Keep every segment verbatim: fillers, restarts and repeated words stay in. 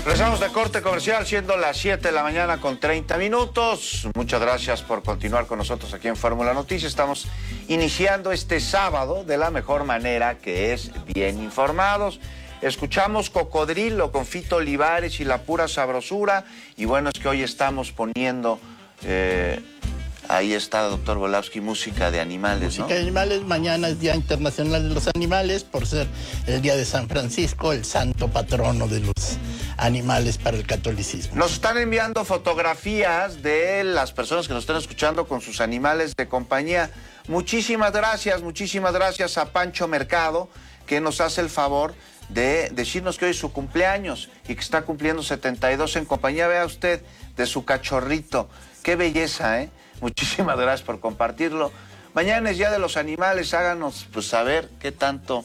Regresamos de corte comercial, siendo las siete de la mañana con treinta minutos. Muchas gracias por continuar con nosotros aquí en Fórmula Noticias. Estamos iniciando este sábado de la mejor manera, que es bien informados. Escuchamos Cocodrilo con Fito Olivares y La Pura Sabrosura. Y bueno, es que hoy estamos poniendo... Eh, ahí está, doctor Volávsky, música de animales, ¿no? Música de animales. Mañana es Día Internacional de los Animales, por ser el Día de San Francisco, el santo patrono de los animales para el catolicismo. Nos están enviando fotografías de las personas que nos están escuchando con sus animales de compañía. Muchísimas gracias, muchísimas gracias a Pancho Mercado, que nos hace el favor de decirnos que hoy es su cumpleaños y que está cumpliendo setenta y dos en compañía, vea usted, de su cachorrito. Qué belleza, ¿eh? Muchísimas gracias por compartirlo. Mañana es Día de los Animales, háganos pues saber qué tanto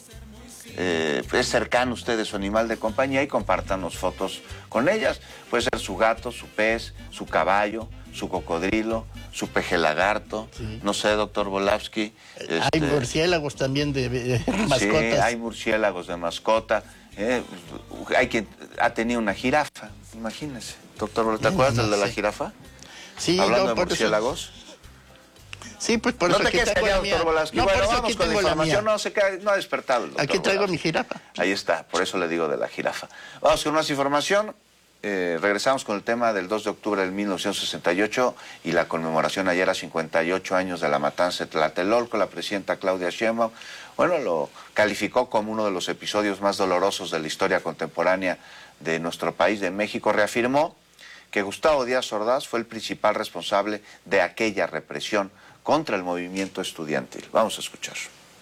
eh, es cercano usted de su animal de compañía y compártanos fotos con ellas. Puede ser su gato, su pez, su caballo, su cocodrilo, su peje lagarto, sí. No sé, doctor Volávsky. Hay este... murciélagos también de, de mascotas. Sí, hay murciélagos de mascota. Eh, hay quien ha tenido una jirafa, imagínese. Doctor, ¿te acuerdas no, no del de la jirafa? Sí, hablando no, de murciélagos. Eso... Sí, pues por no eso te quedes callado, doctor Volávsky. No, bueno, vamos con la información. La no, se cae, no ha despertado el doctor Aquí traigo Volávsky. Mi jirafa. Ahí está, por eso le digo de la jirafa. Vamos con más información. Eh, regresamos con el tema del dos de octubre del mil novecientos sesenta y ocho y la conmemoración ayer a cincuenta y ocho años de la matanza de Tlatelolco. La presidenta Claudia Sheinbaum, bueno, lo calificó como uno de los episodios más dolorosos de la historia contemporánea de nuestro país, de México. Reafirmó que Gustavo Díaz Ordaz fue el principal responsable de aquella represión contra el movimiento estudiantil. Vamos a escuchar.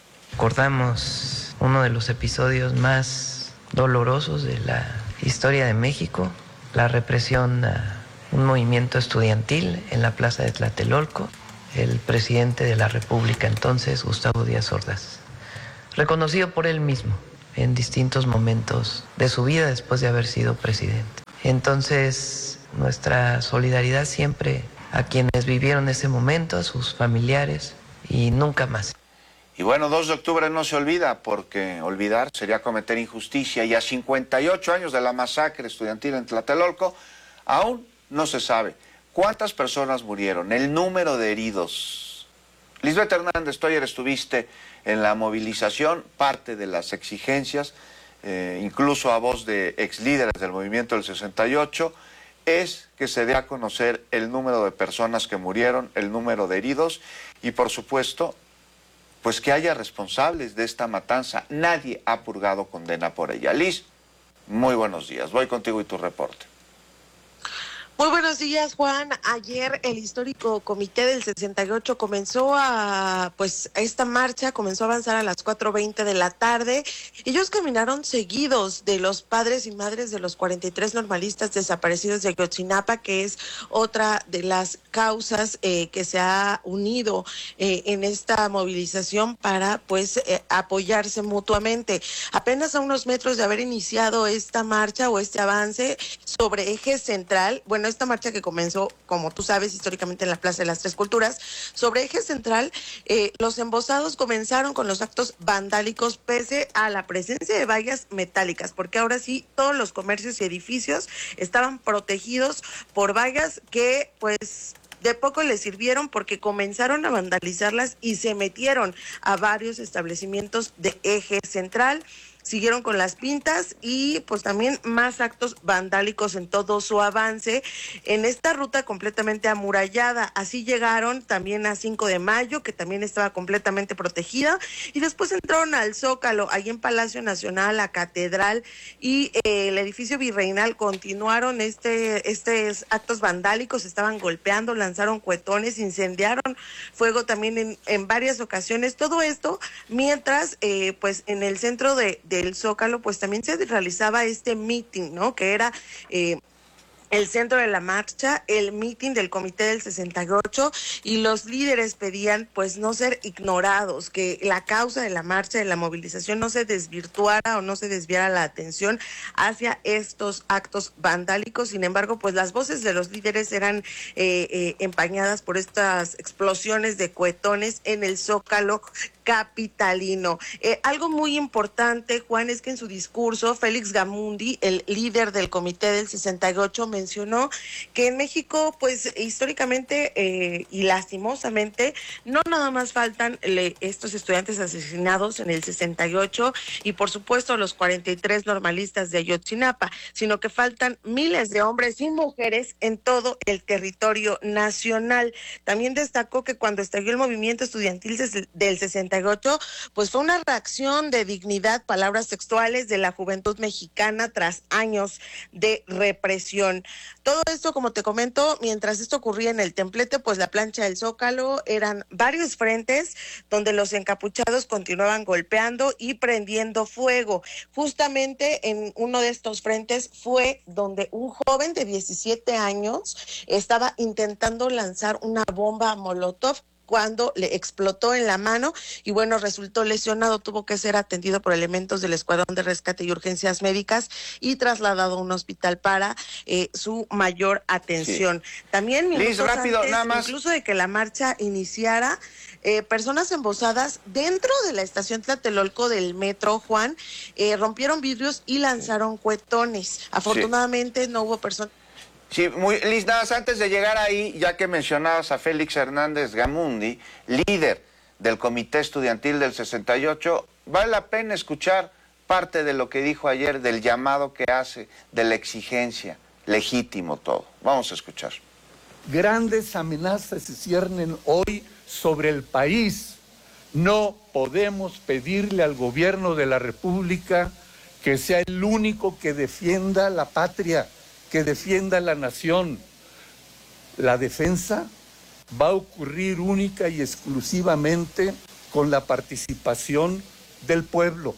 Recordamos uno de los episodios más dolorosos de la historia de México, la represión a un movimiento estudiantil en la plaza de Tlatelolco. El presidente de la República entonces, Gustavo Díaz Ordaz, reconocido por él mismo en distintos momentos de su vida después de haber sido presidente. Entonces, nuestra solidaridad siempre a quienes vivieron ese momento, a sus familiares, y nunca más. Y bueno, dos de octubre no se olvida, porque olvidar sería cometer injusticia, y a cincuenta y ocho años de la masacre estudiantil en Tlatelolco, aún no se sabe cuántas personas murieron, el número de heridos. Lisbeth Hernández, tú ayer estuviste en la movilización, parte de las exigencias, eh, incluso a voz de ex líderes del movimiento del sesenta y ocho, es que se dé a conocer el número de personas que murieron, el número de heridos y, por supuesto, pues que haya responsables de esta matanza. Nadie ha purgado condena por ella. Liz, muy buenos días. Voy contigo y tu reporte. Muy buenos días, Juan. Ayer el histórico comité del sesenta y ocho comenzó a, pues, esta marcha comenzó a avanzar a las cuatro veinte de la tarde. Ellos caminaron seguidos de los padres y madres de los cuarenta y tres normalistas desaparecidos de Ayotzinapa, que es otra de las causas eh, que se ha unido eh, en esta movilización para, pues, eh, apoyarse mutuamente. Apenas a unos metros de haber iniciado esta marcha o este avance sobre eje central, bueno, esta marcha que comenzó, como tú sabes, históricamente en la Plaza de las Tres Culturas, sobre eje central, eh, los embosados comenzaron con los actos vandálicos pese a la presencia de vallas metálicas, porque ahora sí todos los comercios y edificios estaban protegidos por vallas que, pues, de poco les sirvieron porque comenzaron a vandalizarlas y se metieron a varios establecimientos de eje central. Siguieron con las pintas y pues también más actos vandálicos en todo su avance en esta ruta completamente amurallada. Así llegaron también a cinco de mayo, que también estaba completamente protegida, y después entraron al Zócalo, ahí en Palacio Nacional, la Catedral y eh, el edificio virreinal. Continuaron este estos actos vandálicos, estaban golpeando, lanzaron cuetones, incendiaron fuego también en, en varias ocasiones. Todo esto mientras eh, pues en el centro de, de el Zócalo, pues también se realizaba este meeting, ¿no? Que era eh, el centro de la marcha, el meeting del comité del sesenta y ocho, y los líderes pedían pues no ser ignorados, que la causa de la marcha, de la movilización, no se desvirtuara o no se desviara la atención hacia estos actos vandálicos. Sin embargo, pues las voces de los líderes eran eh, eh, empañadas por estas explosiones de cuetones en el Zócalo capitalino. Eh, algo muy importante, Juan, es que en su discurso, Félix Gamundi, el líder del Comité del sesenta y ocho, mencionó que en México, pues históricamente eh, y lastimosamente, no nada más faltan le, estos estudiantes asesinados en el sesenta y ocho y por supuesto los cuarenta y tres normalistas de Ayotzinapa, sino que faltan miles de hombres y mujeres en todo el territorio nacional. También destacó que cuando estalló el movimiento estudiantil del sesenta y ocho, pues fue una reacción de dignidad, palabras textuales, de la juventud mexicana tras años de represión. Todo esto, como te comento, mientras esto ocurría en el templete, pues la plancha del Zócalo, eran varios frentes donde los encapuchados continuaban golpeando y prendiendo fuego. Justamente en uno de estos frentes fue donde un joven de diecisiete años estaba intentando lanzar una bomba molotov cuando le explotó en la mano y bueno, resultó lesionado, tuvo que ser atendido por elementos del Escuadrón de Rescate y Urgencias Médicas y trasladado a un hospital para eh, su mayor atención. Sí. También minutos Liz, rápido, antes, nada más. Incluso de que la marcha iniciara, eh, personas embosadas dentro de la estación Tlatelolco del metro, Juan, eh, rompieron vidrios y lanzaron cuetones. Afortunadamente sí. no hubo personas. Sí, muy, Liz, nada más antes de llegar ahí, ya que mencionabas a Félix Hernández Gamundi, líder del Comité Estudiantil del sesenta y ocho, vale la pena escuchar parte de lo que dijo ayer, del llamado que hace, de la exigencia, legítimo todo. Vamos a escuchar. Grandes amenazas se ciernen hoy sobre el país. No podemos pedirle al gobierno de la República que sea el único que defienda la patria, que defienda la nación. La defensa va a ocurrir única y exclusivamente con la participación del pueblo.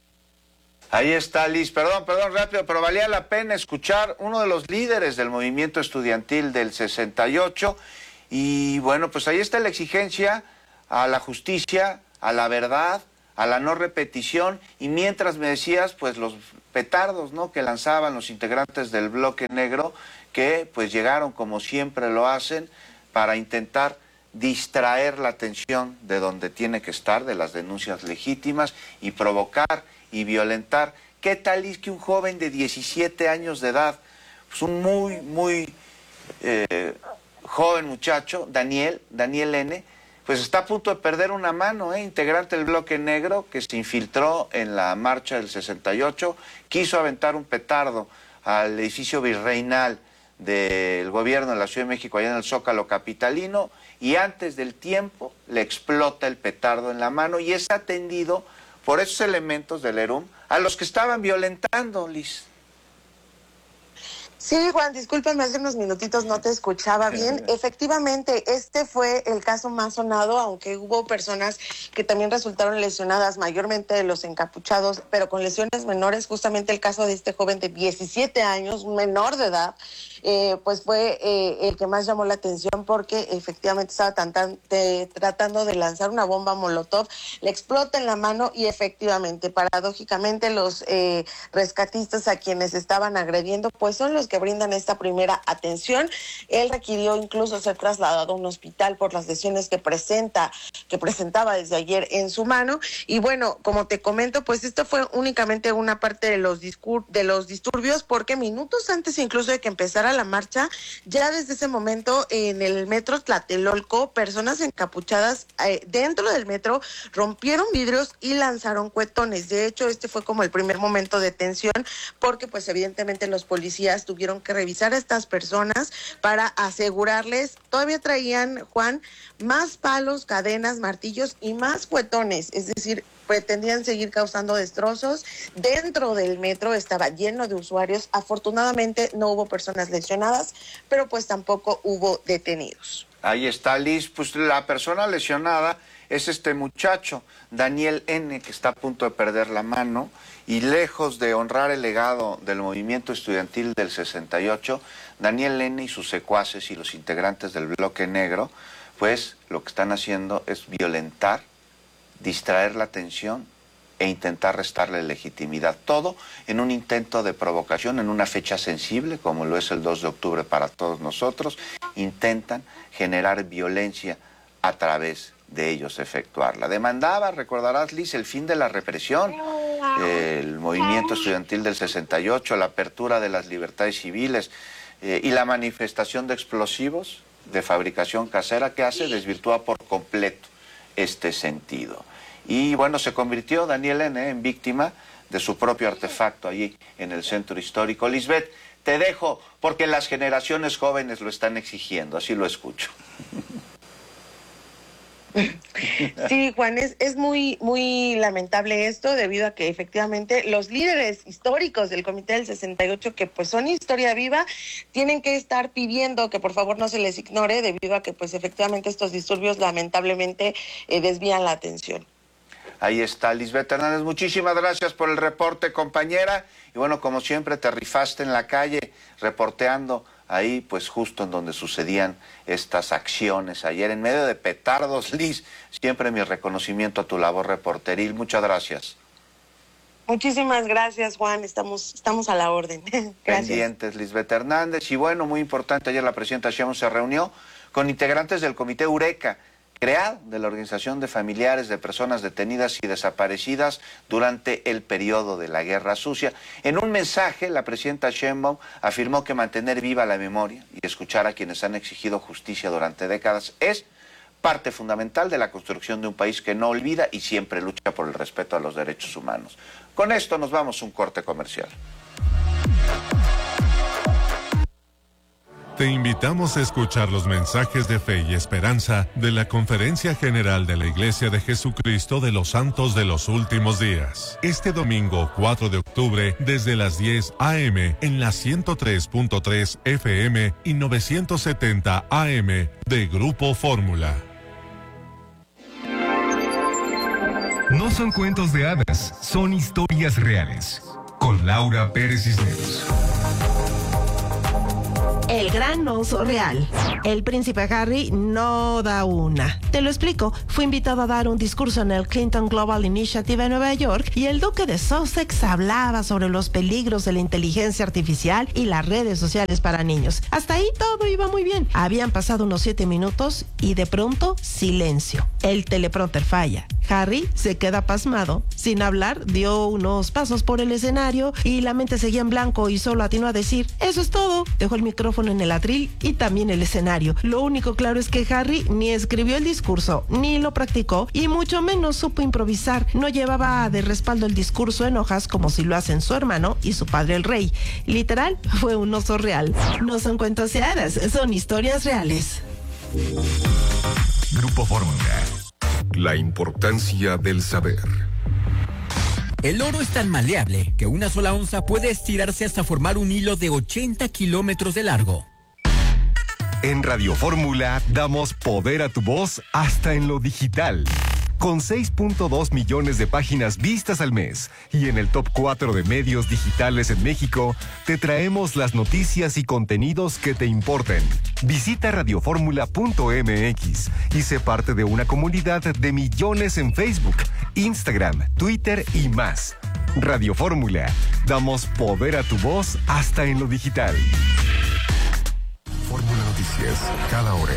Ahí está, Liz. Perdón, perdón, rápido, pero valía la pena escuchar uno de los líderes del movimiento estudiantil del sesenta y ocho. Y bueno, pues ahí está la exigencia a la justicia, a la verdad, a la no repetición, y mientras me decías, pues los petardos, ¿no?, que lanzaban los integrantes del Bloque Negro, que pues llegaron, como siempre lo hacen, para intentar distraer la atención de donde tiene que estar, de las denuncias legítimas, y provocar y violentar. ¿Qué tal es que un joven de diecisiete años de edad, pues un muy, muy eh, joven muchacho, Daniel, Daniel N., pues está a punto de perder una mano, ¿eh? Integrante del Bloque Negro, que se infiltró en la marcha del sesenta y ocho, quiso aventar un petardo al edificio virreinal del gobierno de la Ciudad de México, allá en el Zócalo capitalino, y antes del tiempo le explota el petardo en la mano y es atendido por esos elementos del ERUM a los que estaban violentando, Liz. Sí, Juan, discúlpame, hace unos minutitos no te escuchaba bien. Efectivamente, este fue el caso más sonado, aunque hubo personas que también resultaron lesionadas, mayormente de los encapuchados, pero con lesiones menores. Justamente el caso de este joven de diecisiete años, un menor de edad, eh, pues fue eh, el que más llamó la atención porque efectivamente estaba tan, tan, de, tratando de lanzar una bomba molotov, le explota en la mano y efectivamente, paradójicamente, los eh, rescatistas a quienes estaban agrediendo, pues son los que brindan esta primera atención. Él requirió incluso ser trasladado a un hospital por las lesiones que presenta, que presentaba desde ayer en su mano. Y bueno, como te comento, pues esto fue únicamente una parte de los discur de los disturbios, porque minutos antes incluso de que empezara la marcha, ya desde ese momento en el metro Tlatelolco, personas encapuchadas eh, dentro del metro rompieron vidrios y lanzaron cuetones. De hecho, este fue como el primer momento de tensión, porque pues evidentemente los policías tuvieron que revisar a estas personas para asegurarles, todavía traían, Juan, más palos, cadenas, martillos y más cuetones, es decir, pretendían seguir causando destrozos. Dentro del metro estaba lleno de usuarios. Afortunadamente no hubo personas lesionadas, pero pues tampoco hubo detenidos. Ahí está, Liz. Pues la persona lesionada es este muchacho, Daniel N., que está a punto de perder la mano, y lejos de honrar el legado del movimiento estudiantil del sesenta y ocho, Daniel N. y sus secuaces y los integrantes del Bloque Negro, pues lo que están haciendo es violentar, distraer la atención e intentar restarle legitimidad. Todo en un intento de provocación, en una fecha sensible, como lo es el dos de octubre para todos nosotros. Intentan generar violencia a través de ellos efectuarla. Demandaba, recordarás, Liz, el fin de la represión, eh, el movimiento estudiantil del sesenta y ocho, la apertura de las libertades civiles eh, y la manifestación de explosivos de fabricación casera que hace desvirtúa por completo este sentido. Y bueno, se convirtió Daniel N. en víctima de su propio artefacto allí en el centro histórico. Lisbeth, te dejo porque las generaciones jóvenes lo están exigiendo, así lo escucho. Sí, Juan, es, es muy, muy lamentable esto debido a que efectivamente los líderes históricos del Comité del sesenta y ocho, que pues son historia viva, tienen que estar pidiendo que por favor no se les ignore debido a que pues efectivamente estos disturbios lamentablemente eh, desvían la atención. Ahí está Lisbeth Hernández, muchísimas gracias por el reporte, compañera, y bueno, como siempre te rifaste en la calle reporteando ahí pues justo en donde sucedían estas acciones ayer en medio de petardos. Liz, siempre mi reconocimiento a tu labor reporteril, muchas gracias. Muchísimas gracias, Juan, estamos, estamos a la orden. Gracias. Pendientes, Lisbeth Hernández, y bueno, muy importante, ayer la presidenta Sheinbaum se reunió con integrantes del Comité Eureka, creado de la Organización de Familiares de Personas Detenidas y Desaparecidas durante el periodo de la Guerra Sucia. En un mensaje, la presidenta Sheinbaum afirmó que mantener viva la memoria y escuchar a quienes han exigido justicia durante décadas es parte fundamental de la construcción de un país que no olvida y siempre lucha por el respeto a los derechos humanos. Con esto nos vamos a un corte comercial. Te invitamos a escuchar los mensajes de fe y esperanza de la Conferencia General de la Iglesia de Jesucristo de los Santos de los Últimos Días. Este domingo cuatro de octubre desde las diez a eme en la ciento tres punto tres efe eme y novecientos setenta a eme de Grupo Fórmula. No son cuentos de hadas, son historias reales. Con Laura Pérez Cisneros. El gran oso real. El príncipe Harry no da una. Te lo explico. Fue invitado a dar un discurso en el Clinton Global Initiative en Nueva York y el duque de Sussex hablaba sobre los peligros de la inteligencia artificial y las redes sociales para niños. Hasta ahí todo iba muy bien. Habían pasado unos siete minutos y de pronto silencio. El teleprompter falla. Harry se queda pasmado. Sin hablar, dio unos pasos por el escenario y la mente seguía en blanco y solo atinó a decir, eso es todo. Dejó el micrófono en el atril y también el escenario. Lo único claro es que Harry ni escribió el discurso, ni lo practicó y mucho menos supo improvisar. No llevaba de respaldo el discurso en hojas como si lo hacen su hermano y su padre el rey. Literal, fue un oso real. No son cuentos de hadas, son historias reales. Grupo Fórmula. La importancia del saber. El oro es tan maleable que una sola onza puede estirarse hasta formar un hilo de ochenta kilómetros de largo. En Radio Fórmula damos poder a tu voz hasta en lo digital. Con seis punto dos millones de páginas vistas al mes y en el top cuatro de medios digitales en México, te traemos las noticias y contenidos que te importen. Visita radioformula punto eme equis y sé parte de una comunidad de millones en Facebook, Instagram, Twitter y más. Radio Fórmula, damos poder a tu voz hasta en lo digital. Fórmula Noticias, cada hora.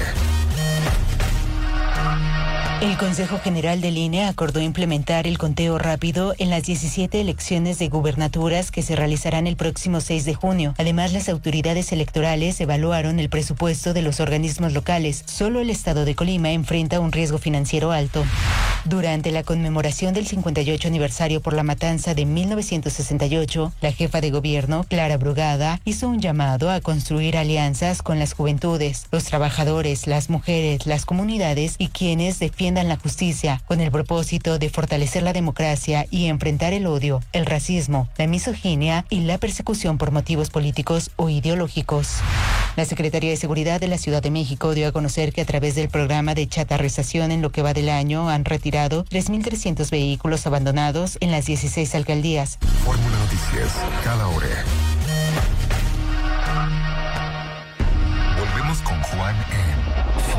El Consejo General del I N E acordó implementar el conteo rápido en las diecisiete elecciones de gubernaturas que se realizarán el próximo seis de junio. Además, las autoridades electorales evaluaron el presupuesto de los organismos locales. Solo el estado de Colima enfrenta un riesgo financiero alto. Durante la conmemoración del cincuenta y ocho aniversario por la matanza de mil novecientos sesenta y ocho, la jefa de gobierno, Clara Brugada, hizo un llamado a construir alianzas con las juventudes, los trabajadores, las mujeres, las comunidades y quienes defienden la justicia, con el propósito de fortalecer la democracia y enfrentar el odio, el racismo, la misoginia y la persecución por motivos políticos o ideológicos. La Secretaría de Seguridad de la Ciudad de México dio a conocer que a través del programa de chatarrización en lo que va del año han retirado tres mil trescientos vehículos abandonados en las dieciséis alcaldías. Fórmula Noticias, cada hora. Volvemos con Juan en